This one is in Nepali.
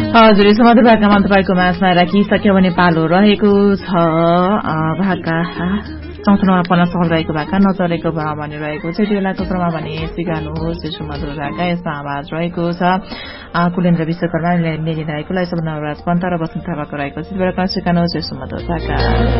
हजुर यसो मधुर भाकामा तपाईँको माझमा राखिसक्यो भने पालो रहेको छ भाका चौथो नम्बर पल्ला सफल रहेको भाका नचलेको भाव भनिरहेको छ त्यो बेलाको क्रममा भने सिकाउनुहोस् यसो मधुर भाका यसमा आवाज रहेको छ कुलेन्द्र विश्वकर्मा मेलिरहेको यसो नवराज पन्त र बसन्त थापाको रहेको छ त्यो बेला सिकाउनुहोस् यसो मधुर भाका